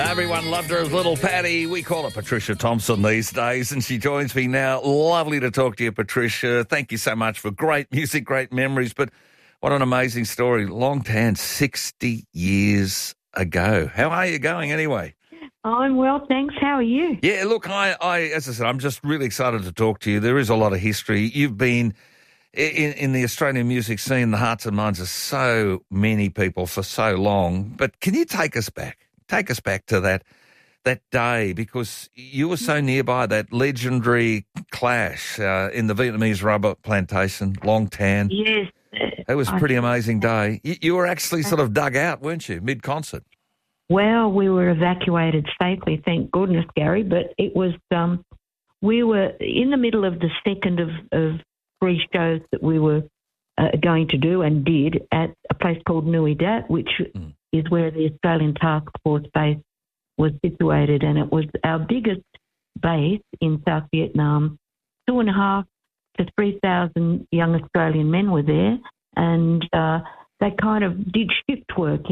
Everyone loved her as Little Patty. We call her Patricia Thompson these days, and she joins me now. Lovely to talk to you, Patricia. Thank you so much for great music, great memories, but what an amazing story. Long Tan, 60 years ago. How are you going anyway? I'm well, thanks. How are you? Yeah, look, I as I said, I'm just really excited to talk to you. There is a lot of history. You've been in the Australian music scene, the hearts and minds of so many people for so long, but can you take us back? Take us back to that day, because you were so nearby, that legendary clash in the Vietnamese rubber plantation, Long Tan. Yes. It was a pretty amazing day. You were actually sort of dug out, weren't you, mid-concert? Well, we were evacuated safely, thank goodness, Gary, but it was, we were in the middle of the second of three shows that we were going to do and did at a place called Nui Dat, which is where the Australian Task Force base was situated, and it was our biggest base in South Vietnam. 2,500 to 3,000 young Australian men were there, and they kind of did shift work,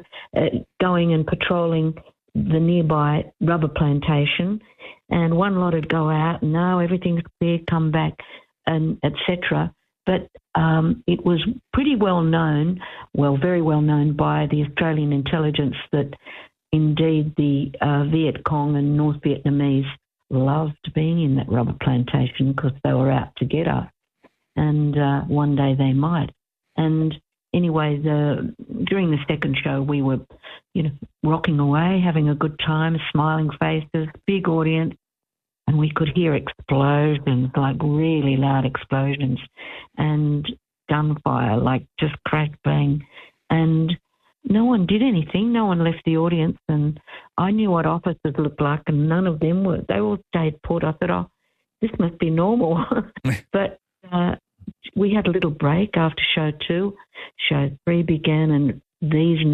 going and patrolling the nearby rubber plantation, and one lot would go out, and now everything's clear, come back, and etc. But it was pretty well known, very well known by the Australian intelligence that indeed the Viet Cong and North Vietnamese loved being in that rubber plantation because they were out to get us. And one day they might. And anyway, during the second show, we were, rocking away, having a good time, smiling faces, big audience. And we could hear explosions, like really loud explosions, and gunfire, like just crash bang. And no one did anything. No one left the audience. And I knew what officers looked like, and none of them were. They all stayed put. I thought, this must be normal. But we had a little break after show 2. Show 3 began, and these